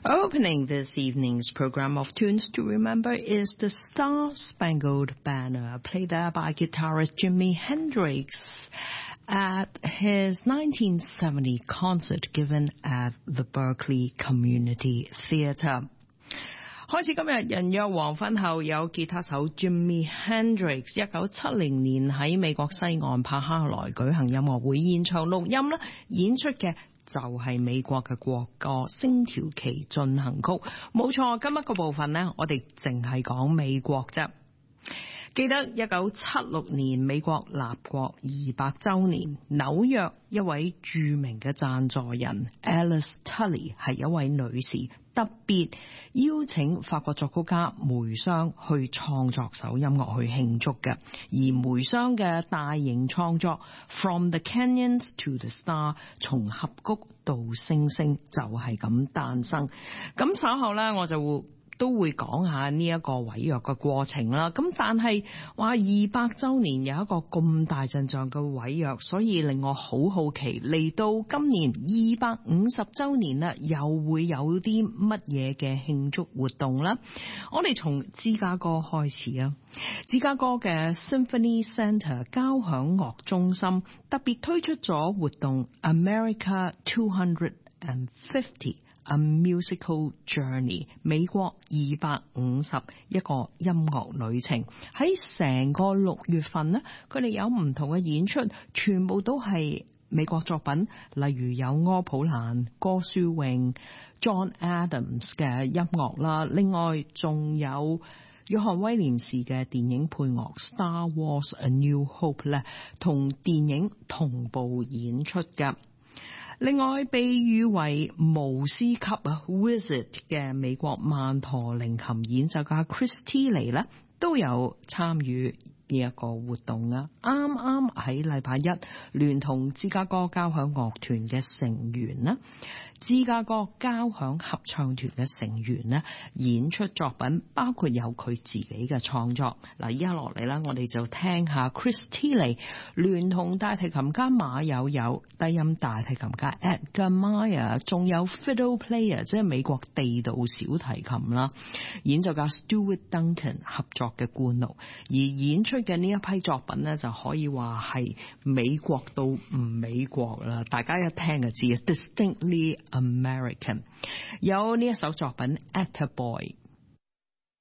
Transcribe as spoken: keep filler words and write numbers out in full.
Opening this evening's program of Tunes to Remember is the Star-Spangled Banner, played there by guitarist Jimi Hendrix at his nineteen seventy concert given at the Berkeley Community Theatre. 開始今日人約黃昏後，有吉他手 Jimi Hendrix 一九七零年喺美國西岸帕克萊舉行音樂會現場錄音啦，演出嘅就係美國嘅國歌《星條旗進行曲》。冇錯，今日個部分呢，我哋淨係講美國啫。記得一九七六年美國立國二百週年，紐約一位著名嘅贊助人 Alice Tully 係一位女士，特別邀請法國作曲家梅湘去創作首音樂去慶祝嘅。而梅湘嘅大型創作 From the Canyons to the Star 從峽谷到星星就係咁誕生。咁稍後呢，我就會都會講下呢一個毀約嘅過程啦，咁但係話二百週年有一個咁大陣仗嘅毀約，所以令我好好奇，嚟到今年二百五十週年啦，又會有啲乜嘢嘅慶祝活動啦？我哋從芝加哥開始啊，芝加哥嘅 Symphony Center 交響樂中心特別推出咗活動 America two hundred fifty。A Musical Journey 美國二百五十一個音樂旅程，喺成個六月份呢，佢哋有唔同嘅演出，全部都係美國作品，例如有柯普蘭、歌書詠、John Adams 嘅音樂啦，另外仲有約翰威廉士嘅電影配樂 Star Wars A New Hope 咧，同電影同步演出嘅。另外被譽為巫師級啊 Wizard 嘅美國曼陀鈴琴演奏家 Chris Thile 咧都有參與呢一個活動啊！啱啱喺禮拜一聯同芝加哥交響樂團嘅成員啦，芝加哥交響合唱團嘅成員咧演出作品，包括有佢自己嘅創作。嗱，依家落嚟啦，我哋就聽下 Chris Thile 聯同大提琴家馬友友、低音大提琴家 Edgar Meyer， 仲有 Fiddle Player 即係美國地道小提琴啦，演奏家 Stuart Duncan 合作嘅灌錄，而演出嘅呢一批作品呢，就可以話係美國到唔美國啦，大家一聽就知 Distinctly American。有呢一首作品 Attaboy。